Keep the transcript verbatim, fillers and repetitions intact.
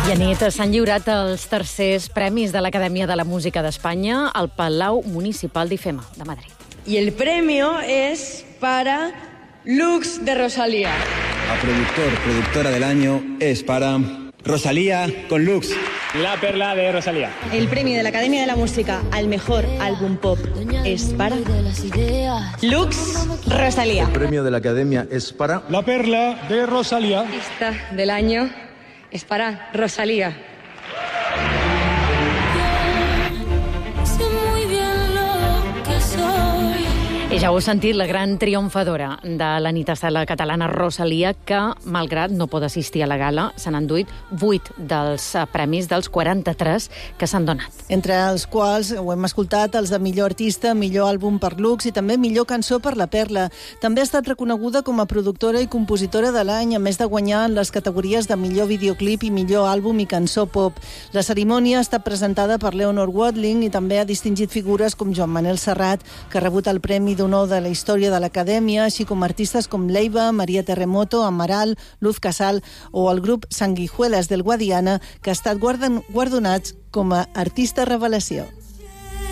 I anit s'han lliurat els tercers premis de l'Acadèmia de la Música d'Espanya al Palau Municipal d'IFEMA, de Madrid. Y el premio es para Lux de Rosalía. A productor, productora del año es para Rosalía con Lux. La perla de Rosalía. El premio de la Academia de la Música al mejor álbum pop es para Lux Rosalía. El premio de la Academia es para La perla de Rosalía. Artista del año es para Rosalía. I ja ho heu sentit, la gran triomfadora de la nit estel·la catalana, Rosalía, que, malgrat no pot assistir a la gala, se n'han duit vuit dels premis dels quaranta-tres que s'han donat. Entre els quals, ho hem escoltat, els de millor artista, millor àlbum per Lux i també millor cançó per La Perla. També ha estat reconeguda com a productora i compositora de l'any, a més de guanyar en les categories de millor videoclip i millor àlbum i cançó pop. La cerimònia ha estat presentada per Leonor Watling i també ha distingit figures com Joan Manel Serrat, que ha rebut el Premi d'Honor de la Història de l'Acadèmia, així com artistes com Leiva, Maria Terremoto, Amaral, Luz Casal o el grup Sanguijuelas del Guadiana, que ha estat guardonats com a artista revelació.